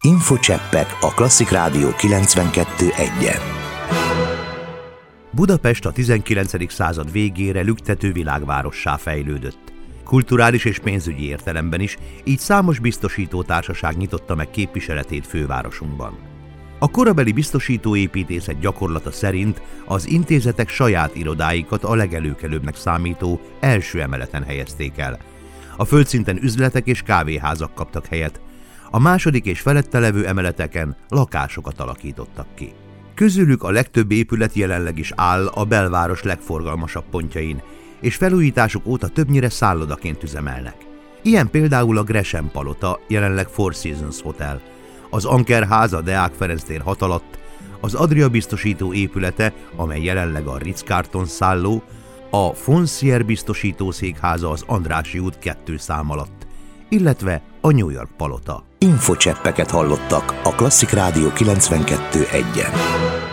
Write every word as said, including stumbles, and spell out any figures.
Infocseppek a Klasszik Rádió kilencvenkettő egyen. Budapest a tizenkilencedik század végére lüktető világvárossá fejlődött. Kulturális és pénzügyi értelemben is, így számos biztosítótársaság nyitotta meg képviseletét fővárosunkban. A korabeli biztosítóépítészet gyakorlata szerint az intézetek saját irodáikat a legelőkelőbbnek számító első emeleten helyezték el. A földszinten üzletek és kávéházak kaptak helyet, a második és felette levő emeleteken lakásokat alakítottak ki. Közülük a legtöbb épület jelenleg is áll a belváros legforgalmasabb pontjain, és felújításuk óta többnyire szállodaként üzemelnek. Ilyen például a Gresham Palota, jelenleg Four Seasons Hotel, az Anker háza Deák Ferenc tér hat alatt, az Adria biztosító épülete, amely jelenleg a Ritz-Carlton szálló, a Foncier biztosító székháza az Andrássy út kettő szám alatt, illetve a New York Palota. Infocseppeket hallottak a Klasszik Rádió kilencvenkettő egyen.